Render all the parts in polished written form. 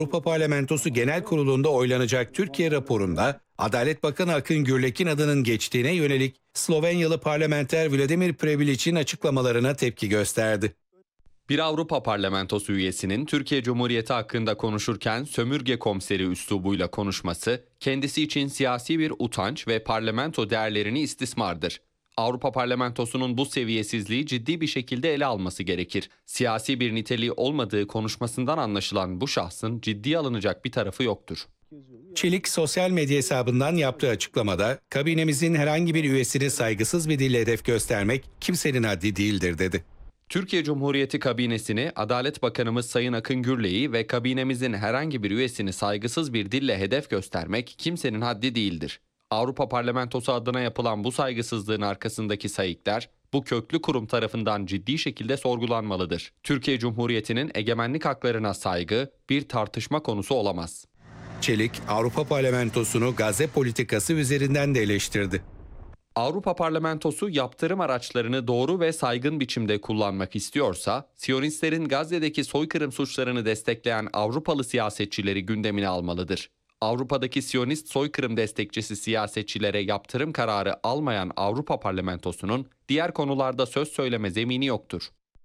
Avrupa Parlamentosu Genel Kurulu'nda oylanacak Türkiye raporunda Adalet Bakanı Akın Gürlek'in adının geçtiğine yönelik Slovenyalı parlamenter Vladimir Prebilic'in açıklamalarına tepki gösterdi. Bir Avrupa Parlamentosu üyesinin Türkiye Cumhuriyeti hakkında konuşurken sömürge komiseri üslubuyla konuşması kendisi için siyasi bir utanç ve parlamento değerlerini istismardır. Avrupa Parlamentosu'nun bu seviyesizliği ciddi bir şekilde ele alması gerekir. Siyasi bir niteliği olmadığı konuşmasından anlaşılan bu şahsın ciddiye alınacak bir tarafı yoktur. Çelik sosyal medya hesabından yaptığı açıklamada kabinemizin herhangi bir üyesini saygısız bir dille hedef göstermek kimsenin haddi değildir dedi. Türkiye Cumhuriyeti kabinesini Adalet Bakanımız Sayın Akın Gürlek'i ve kabinemizin herhangi bir üyesini saygısız bir dille hedef göstermek kimsenin haddi değildir. Avrupa Parlamentosu adına yapılan bu saygısızlığın arkasındaki sayıklar bu köklü kurum tarafından ciddi şekilde sorgulanmalıdır. Türkiye Cumhuriyeti'nin egemenlik haklarına saygı bir tartışma konusu olamaz. Çelik, Avrupa Parlamentosu'nu Gazze politikası üzerinden de eleştirdi. Avrupa Parlamentosu yaptırım araçlarını doğru ve saygın biçimde kullanmak istiyorsa, Siyonistlerin Gazze'deki soykırım suçlarını destekleyen Avrupalı siyasetçileri gündemine almalıdır. Avrupa'daki Siyonist soykırım destekçisi siyasetçilere yaptırım kararı almayan Avrupa Parlamentosu'nun diğer konularda söz söyleme zemini yoktur.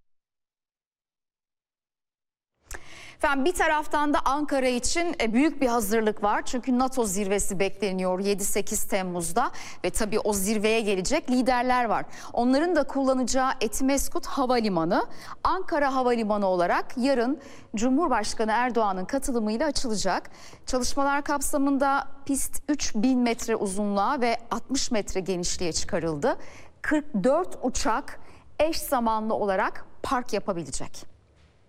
Efendim bir taraftan da Ankara için büyük bir hazırlık var. Çünkü NATO zirvesi bekleniyor 7-8 Temmuz'da ve tabii o zirveye gelecek liderler var. Onların da kullanacağı Etimesgut Havalimanı Ankara Havalimanı olarak yarın Cumhurbaşkanı Erdoğan'ın katılımıyla açılacak. Çalışmalar kapsamında pist 3000 metre uzunluğa ve 60 metre genişliğe çıkarıldı. 44 uçak eş zamanlı olarak park yapabilecek.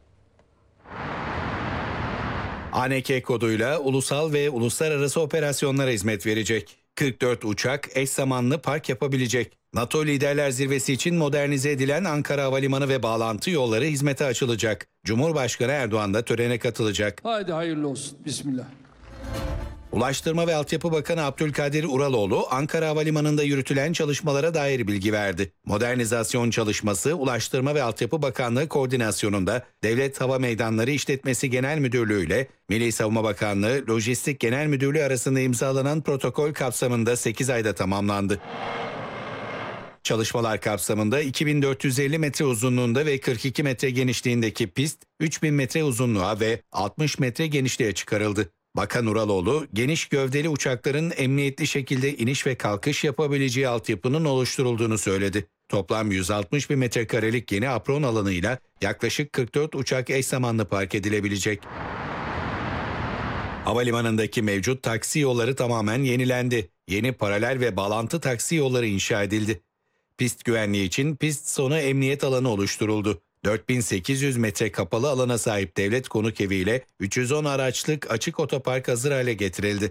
ANK koduyla ulusal ve uluslararası operasyonlara hizmet verecek. 44 uçak eş zamanlı park yapabilecek. NATO Liderler Zirvesi için modernize edilen Ankara Havalimanı ve bağlantı yolları hizmete açılacak. Cumhurbaşkanı Erdoğan da törene katılacak. Haydi hayırlı olsun. Bismillah. Ulaştırma ve Altyapı Bakanı Abdülkadir Uraloğlu, Ankara Havalimanı'nda yürütülen çalışmalara dair bilgi verdi. Modernizasyon çalışması Ulaştırma ve Altyapı Bakanlığı koordinasyonunda Devlet Hava Meydanları İşletmesi Genel Müdürlüğü ile Milli Savunma Bakanlığı Lojistik Genel Müdürlüğü arasında imzalanan protokol kapsamında 8 ayda tamamlandı. Çalışmalar kapsamında 2450 metre uzunluğunda ve 42 metre genişliğindeki pist 3000 metre uzunluğa ve 60 metre genişliğe çıkarıldı. Bakan Uraloğlu, geniş gövdeli uçakların emniyetli şekilde iniş ve kalkış yapabileceği altyapının oluşturulduğunu söyledi. Toplam 160 bin metrekarelik yeni apron alanıyla yaklaşık 44 uçak eş zamanlı park edilebilecek. Havalimanındaki mevcut taksi yolları tamamen yenilendi. Yeni paralel ve bağlantı taksi yolları inşa edildi. Pist güvenliği için pist sonu emniyet alanı oluşturuldu. 4800 metre kapalı alana sahip devlet konuk evi ile 310 araçlık açık otopark hazır hale getirildi.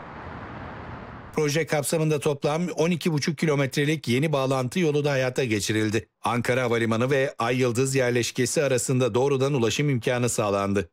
Proje kapsamında toplam 12,5 kilometrelik yeni bağlantı yolu da hayata geçirildi. Ankara Havalimanı ve Ay Yıldız yerleşkesi arasında doğrudan ulaşım imkanı sağlandı.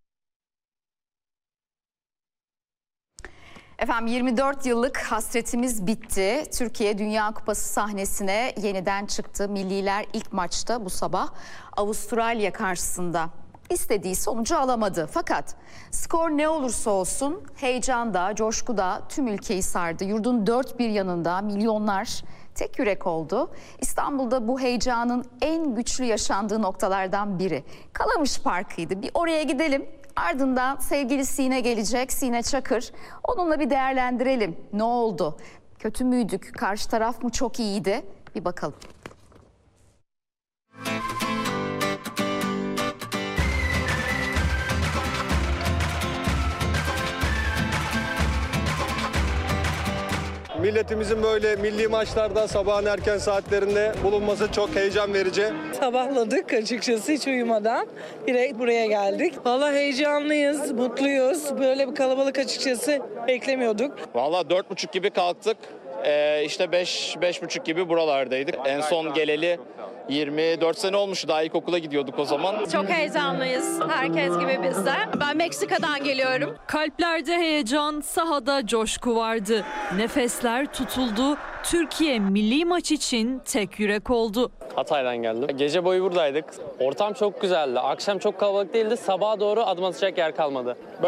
Efendim 24 yıllık hasretimiz bitti. Türkiye Dünya Kupası sahnesine yeniden çıktı. Milliler ilk maçta bu sabah Avustralya karşısında istediği sonucu alamadı. Fakat skor ne olursa olsun heyecanda, coşkuda tüm ülkeyi sardı. Yurdun dört bir yanında milyonlar tek yürek oldu. İstanbul'da bu heyecanın en güçlü yaşandığı noktalardan biri Kalamış Parkı'ydı. Bir oraya gidelim. Ardından sevgili Sine gelecek, Sine Çakır. Onunla bir değerlendirelim. Ne oldu? Kötü müydük? Karşı taraf mı çok iyiydi? Bir bakalım. Milletimizin böyle milli maçlarda sabahın erken saatlerinde bulunması çok heyecan verici. Sabahladık açıkçası hiç uyumadan. Direkt buraya geldik. Vallahi heyecanlıyız, mutluyuz. Böyle bir kalabalık açıkçası beklemiyorduk. Vallahi 4.30 gibi kalktık. işte 5-5.30 gibi buralardaydık. En son geleli 24 sene olmuş. Daha ilkokula gidiyorduk o zaman. Çok heyecanlıyız. Herkes gibi biz de. Ben Meksika'dan geliyorum. Kalplerde heyecan, sahada coşku vardı. Nefesler tutuldu. Türkiye milli maç için tek yürek oldu. Hatay'dan geldim. Gece boyu buradaydık. Ortam çok güzeldi. Akşam çok kalabalık değildi. Sabaha doğru adım atacak yer kalmadı.